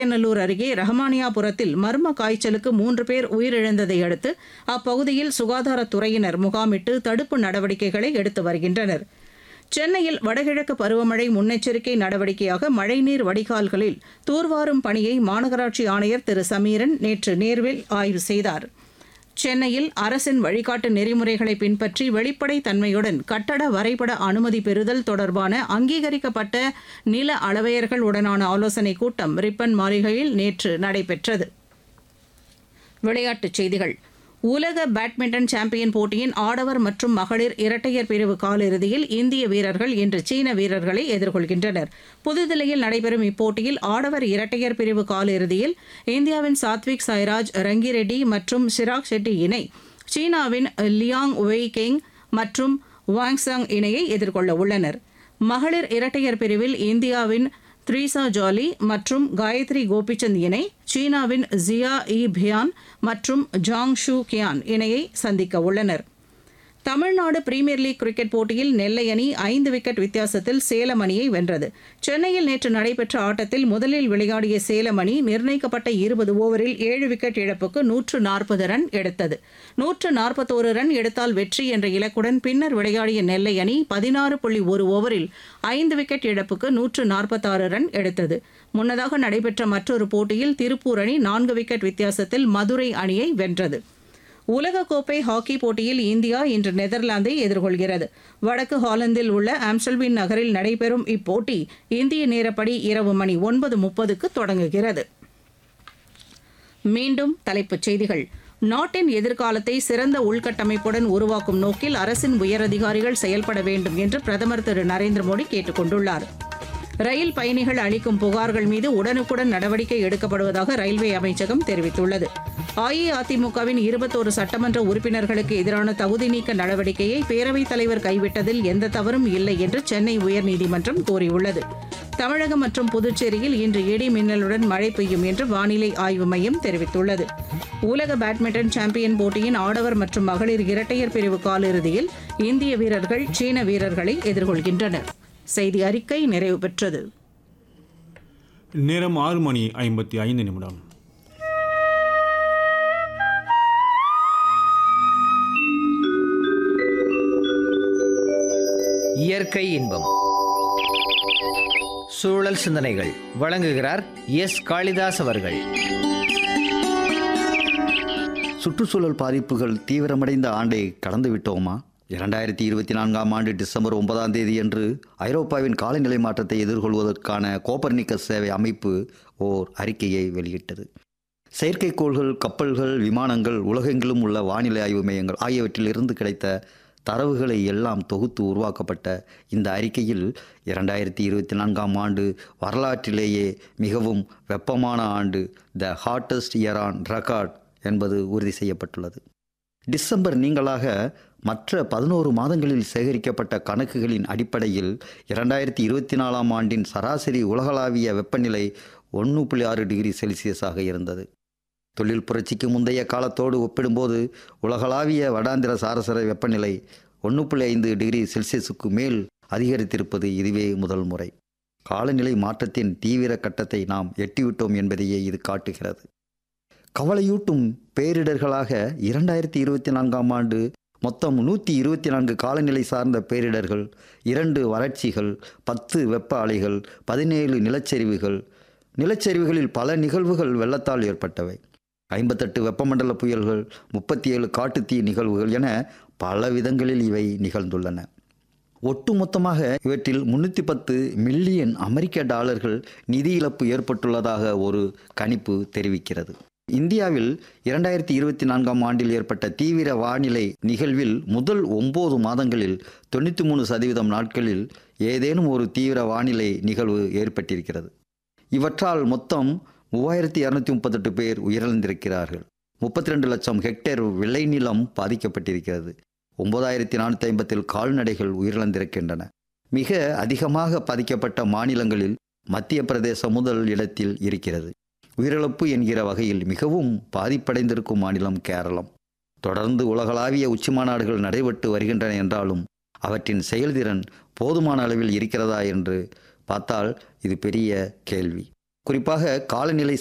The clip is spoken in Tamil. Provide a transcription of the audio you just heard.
நல்லூர் அருகே ரஹமானியாபுரத்தில் மர்ம காய்ச்சலுக்கு 3 பேர் உயிரிழந்ததை அடுத்து அப்பகுதியில் சுகாதாரத்துறையினர் முகாமிட்டு தடுப்பு நடவடிக்கைகளை எடுத்து வருகின்றனர். சென்னையில் வடகிழக்கு பருவமழை முன்னெச்சரிக்கை நடவடிக்கையாக மழைநீர் வடிகால்களில் தூர்வாரும் பணியை மாநகராட்சி ஆணையர் திரு சமீரன் நேற்று நேரில் ஆய்வு செய்தார். சென்னையில் அரசின் வழிகாட்டு நெறிமுறைகளை பின்பற்றி வெளிப்படைத் தன்மையுடன் கட்டட வரைபட அனுமதி பெறுதல் தொடர்பான அங்கீகரிக்கப்பட்ட நில அளவையர்கள் உடனான ஆலோசனைக் கூட்டம் ரிப்பன் மாளிகையில் நேற்று நடைபெற்றது. விளையாட்டுச் செய்திகள். உலக பேட்மிண்டன் சாம்பியன் போட்டியின் ஆடவர் மற்றும் மகளிர் இரட்டையர் பிரிவு காலிறுதியில் இந்திய வீரர்கள் இன்று சீன வீரர்களை எதிர்கொள்கின்றனர். புதுதில்லியில் நடைபெறும் இப்போட்டியில் ஆடவர் இரட்டையர் பிரிவு காலிறுதியில் இந்தியாவின் சாத்விக் சாய்ராஜ், ரங்கிரெட்டி மற்றும் சிராக் ஷெட்டி இணை சீனாவின் லியாங் வெய்கெங் மற்றும் வாங்சாங் இணையை எதிர்கொள்ள உள்ளனர். மகளிர் இரட்டையர் பிரிவில் இந்தியாவின் த்ரீசா ஜாலி மற்றும் காயத்ரி கோபிச்சந்த் இணை சீனாவின் ஜியா இ பியான் மற்றும் ஜாங் ஷூ கியான் இணையை சந்திக்க உள்ளனர். தமிழ்நாடு பிரீமியர் லீக் கிரிக்கெட் போட்டியில் நெல்லை அணி 5 விக்கெட் வித்தியாசத்தில் சேலம் அணியை வென்றது. சென்னையில் நேற்று நடைபெற்ற ஆட்டத்தில் முதலில் விளையாடிய சேலம் அணி நிர்ணயிக்கப்பட்ட 20 ஓவரில் 7 விக்கெட் இழப்புக்கு 140 ரன் எடுத்தது. 141 ரன் எடுத்தால் வெற்றி என்ற இலக்குடன் பின்னர் விளையாடிய நெல்லை அணி 16.1 ஓவரில் 5 விக்கெட் இழப்புக்கு 146 ரன் எடுத்தது. முன்னதாக நடைபெற்ற மற்றொரு போட்டியில் திருப்பூர் அணி 4 விக்கெட் வித்தியாசத்தில் மதுரை அணியை வென்றது. உலகக்கோப்பை ஹாக்கி போட்டியில் இந்தியா இன்று நெதர்லாந்தை எதிர்கொள்கிறது. வடக்கு ஹாலந்தில் உள்ள ஆம்ஸ்டல்வின் நகரில் நடைபெறும் இப்போட்டி இந்திய நேரப்படி இரவு மணி 9:30க்கு தொடங்குகிறது. மீண்டும் தலைப்புச் செய்திகள். நாட்டின் எதிர்காலத்தை சிறந்த உள்கட்டமைப்புடன் உருவாக்கும் நோக்கில் அரசின் உயரதிகாரிகள் செயல்பட வேண்டும் என்று பிரதமர் திரு நரேந்திர மோடி கேட்டுக் கொண்டுள்ளார். ரயில் பயணிகள் அளிக்கும் புகார்கள் மீது உடனுக்குடன் நடவடிக்கை எடுக்கப்படுவதாக ரயில்வே அமைச்சகம் தெரிவித்துள்ளது. அஇஅதிமுகவின் 21 சட்டமன்ற உறுப்பினர்களுக்கு எதிரான தகுதி நீக்க நடவடிக்கையை பேரவைத் தலைவர் கைவிட்டதில் எந்த தவறும் இல்லை என்று சென்னை உயர்நீதிமன்றம் கூறியுள்ளது. தமிழகம் மற்றும் புதுச்சேரியில் இன்று இடி மின்னலுடன் மழை பெய்யும் என்று வானிலை ஆய்வு மையம் தெரிவித்துள்ளது. உலக பேட்மிண்டன் சாம்பியன் போட்டியின் ஆடவர் மற்றும் மகளிர் இரட்டையர் பிரிவு காலிறுதியில் இந்திய வீரர்கள் சீன வீரர்களை எதிர்கொள்கின்றனர். செய்தி அறிக்கை நிறைவு பெற்றது. நேரம் 6:55. இயற்கை இன்பம் சூழல் சிந்தனைகள் வழங்குகிறார் எஸ் காளிதாஸ் அவர்கள். சுற்றுச்சூழல் பாதிப்புகள் தீவிரமடைந்த ஆண்டை கடந்துவிட்டோமா? 2024ஆம் ஆண்டு டிசம்பர் 9ஆம் தேதியன்று ஐரோப்பாவின் காலநிலை மாற்றத்தை எதிர்கொள்வதற்கான கோப்பர்னிக்கஸ் சேவை அமைப்பு ஓர் அறிக்கையை வெளியிட்டது. செயற்கைக்கோள்கள், கப்பல்கள், விமானங்கள், உலகெங்கிலும் உள்ள வானிலை ஆய்வு மையங்கள் ஆகியவற்றிலிருந்து கிடைத்த தரவுகளை எல்லாம் தொகுத்து உருவாக்கப்பட்ட இந்த அறிக்கையில் 2024ஆம் ஆண்டு வரலாற்றிலேயே மிகவும் வெப்பமான ஆண்டு, த ஹாட்டஸ்ட் இயர் ஆன் ரெக்கார்ட் என்பது உறுதி செய்யப்பட்டுள்ளது. டிசம்பர் நீங்களாக மற்ற 11 மாதங்களில் சேகரிக்கப்பட்ட கணக்குகளின் அடிப்படையில் 2024ஆம் ஆண்டின் சராசரி உலகளாவிய வெப்பநிலை 1.6 டிகிரி செல்சியஸாக இருந்தது. தொழில் புரட்சிக்கு முந்தைய காலத்தோடு ஒப்பிடும்போது உலகளாவிய வருடாந்திர சராசரி வெப்பநிலை 1.5 டிகிரி செல்சியஸுக்கு மேல் அதிகரித்திருப்பது இதுவே முதல் முறை. காலநிலை மாற்றத்தின் தீவிர கட்டத்தை நாம் எட்டிவிட்டோம் என்பதையே இது காட்டுகிறது. கவலையூட்டும் பேரிடர்களாக 2024ஆம் ஆண்டு மொத்தம் 124 காலநிலை சார்ந்த பேரிடர்கள், 2 வறட்சிகள், 10 வெப்ப அலைகள், 17 நிலச்சரிவுகள், நிலச்சரிவுகளில் பல நிகழ்வுகள் வெள்ளத்தால் ஏற்பட்டவை, 58 வெப்பமண்டல புயல்கள், 37 காட்டுத்தீ நிகழ்வுகள் என பல விதங்களில் இவை நிகழ்ந்துள்ளன. ஒட்டுமொத்தமாக இவற்றில் 310 மில்லியன் அமெரிக்க டாலர்கள் நிதி இழப்பு ஏற்பட்டுள்ளதாக ஒரு கணிப்பு தெரிவிக்கிறது. இந்தியாவில் 2024ஆம் ஆண்டில் ஏற்பட்ட தீவிர வானிலை நிகழ்வில் முதல் 9 மாதங்களில் 93% நாட்களில் ஏதேனும் ஒரு தீவிர வானிலை நிகழ்வு ஏற்பட்டிருக்கிறது. இவற்றால் மொத்தம் 3238 பேர் உயிரிழந்திருக்கிறார்கள். 32 லட்சம் ஹெக்டேர் விளைநிலம் பாதிக்கப்பட்டிருக்கிறது. 9450 கால்நடைகள் உயிரிழந்திருக்கின்றன. மிக அதிகமாக பாதிக்கப்பட்ட மாநிலங்களில் மத்திய பிரதேசம் முதல் இடத்தில் இருக்கிறது. உயிரிழப்பு என்கிற வகையில் மிகவும் பாதிப்படைந்திருக்கும் மாநிலம் கேரளம். தொடர்ந்து உலகளாவிய உச்சிமாநாடுகள் நடைபெற்று வருகின்றன என்றாலும் அவற்றின் செயல்திறன் போதுமான அளவில் இருக்கிறதா என்று பார்த்தால் இது பெரிய கேள்வி. குறிப்பாக காலநிலை